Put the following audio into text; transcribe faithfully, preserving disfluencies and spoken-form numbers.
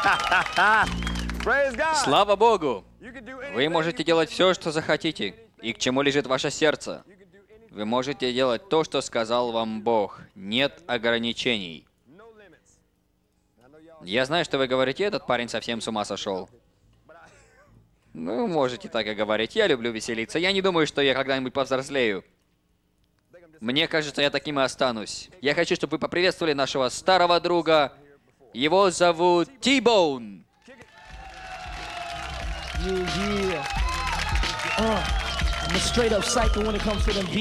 Слава Богу! Вы можете делать все, что захотите, и к чему лежит ваше сердце. Вы можете делать то, что сказал вам Бог. Нет ограничений. Я знаю, что вы говорите, этот парень совсем с ума сошел. Ну, можете так и говорить. Я люблю веселиться. Я не думаю, что я когда-нибудь повзрослею. Мне кажется, я таким и останусь. Я хочу, чтобы вы поприветствовали нашего старого друга. Его зовут T-Bone. Yeah, yeah. Uh, I'm a straight up psycho when it comes to them beats.